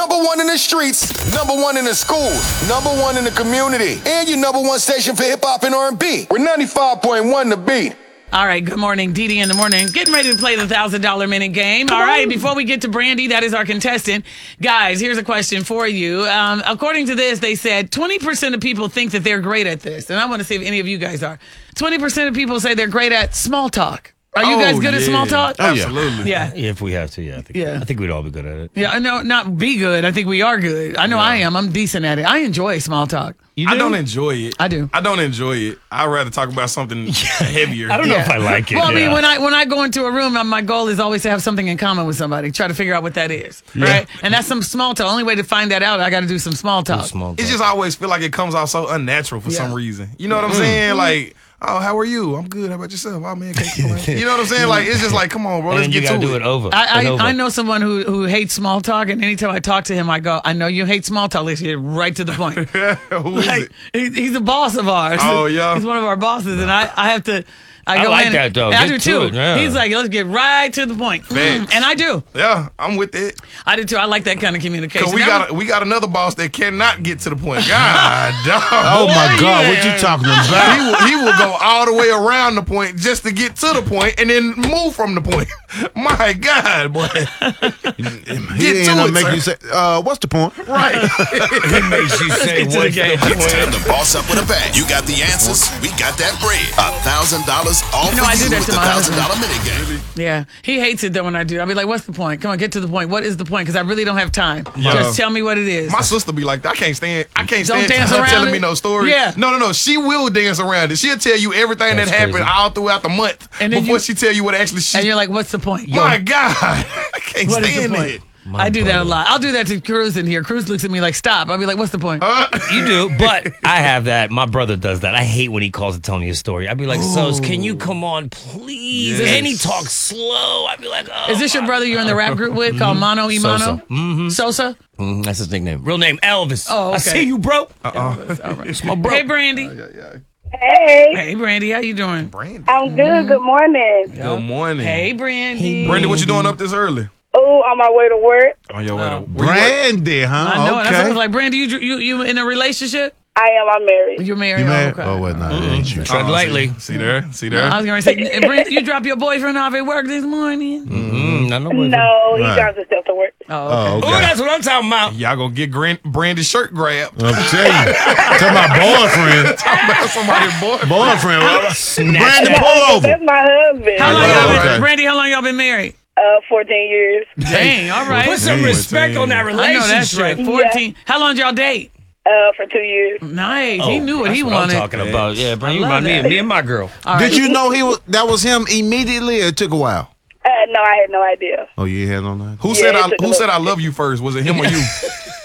Number one in the streets, number one in the schools, number one in the community, and your number one station for hip-hop and R&B. We're 95.1 The Beat. All right, good morning, Dee Dee in the morning. Getting ready to play the $1,000 minute game. All right, before we get to Brandy, that is our contestant. Guys, here's a question for you. According to this, they said 20% of people think that they're great at this. And I want to see if any of you guys are. 20% of people say they're great at small talk. Are you guys good at small talk? Oh, Absolutely. Yeah. If we have to, I think we'd all be good at it. Yeah, I know, not be good. I think we are good. I know I am. I'm decent at it. I enjoy small talk. I don't enjoy it. I do. I don't enjoy it. I'd rather talk about something heavier. I don't know if I like it. Well, I mean, when I go into a room, my goal is always to have something in common with somebody. Try to figure out what that is, right? And that's some small talk. Only way to find that out, I got to do some small talk. It just always feel like it comes out so unnatural for some reason. You know what I'm saying? Like, oh, how are you? I'm good. How about yourself? Oh, man, can't complain. You know what I'm saying? Like, it's just like, come on, bro. Let's and get you gotta to do it over. I know someone who hates small talk, and anytime I talk to him, I go, I know you hate small talk. Let's get right to the point. Who is it? He's a boss of ours. Oh, yeah? He's one of our bosses, and I have to... I go like in, that, though. I Get do, to too. it, yeah. He's like, let's get right to the point. And I do. Yeah, I'm with it. I do, too. I like that kind of communication. Because we got another boss that cannot get to the point. God, dog. Oh, my God. What you talking about? He will go all the way around the point just to get to the point and then move from the point. My God, boy. He ain't gonna make you say, what's the point? Right. He makes you say, what's the It's point? time to boss up with a bang. You got the answers. We got that bread. $1,000 all for I do you that with to the my husband. $1,000 minute game. Yeah, he hates it though when I do. I'll be like, "What's the point? Come on, get to the point. What is the point? Because I really don't have time. Just tell me what it is." My sister be like, I can't stand Don't dance her around telling it? me no story. Yeah. No. She will dance around it. She'll tell you everything That's that happened crazy. all throughout the month And then before you- she tell you what actually she. And you're like, "What's the point?" My God, I can't What is the stand point? it. I do that a lot. I'll do that to Cruz in here. Cruz looks at me like, "Stop." I'll be like, "What's the point?" You do, but I have that. My brother does that. I hate when he calls to tell me a story. I'd be like, "Sos, can you come on, please?" Yes. And he talks slow. I'd be like, "Oh." Is this your brother you're in the rap group with called Mono Imano? Sosa. Mm-hmm. Sosa? That's his nickname. Real name, Elvis. Oh, okay. I see you, bro. It's my bro. Hey, Brandy. Hey, Hey, Brandy. How you doing? Brandy. I'm good. Good morning. Good morning. Hey, Brandy. Brandy, what you doing up this early? Oh, on my way to work. On your way to Brandy, huh? I know. And I Okay. was like, Brandy, you in a relationship? I am. I'm married. You're married? You married? Okay. Oh, well, no, it ain't you. Tread lightly. See there? See there? I was going to say, Brandy, you drop your boyfriend off at work this morning? Not no boyfriend. No, he Right. drives himself to work. Oh, okay. Oh, that's what I'm talking about. Y'all gonna get Brandy's shirt grabbed. I'm telling you. Tell my boyfriend. About somebody's boy. Boyfriend. Brandy, pull over. That's my husband. How long Oh, y'all been, okay. Brandy, how long y'all been married? 14 years. Dang, all right. Put some respect on that I relationship. know that's right. 14. How long did y'all date? For 2 years. Nice. He knew what he That's what wanted. I'm talking about. Yeah, bro. You love remind that. me and my girl. All right. Did you know that was him immediately, or it took a while? No, I had no idea. Oh, you had on that? Who Yeah, said it took a I little- love you first? Was it him or you?